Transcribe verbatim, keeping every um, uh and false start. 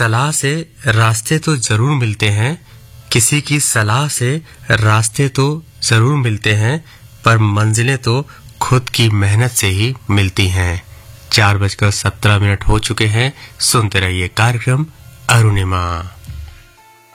सलाह से रास्ते तो जरूर मिलते हैं, किसी की सलाह से रास्ते तो जरूर मिलते हैं, पर मंजिलें तो खुद की मेहनत से ही मिलती हैं। चार बजकर सत्रह मिनट हो चुके हैं। सुनते रहिए कार्यक्रम अरुणिमा।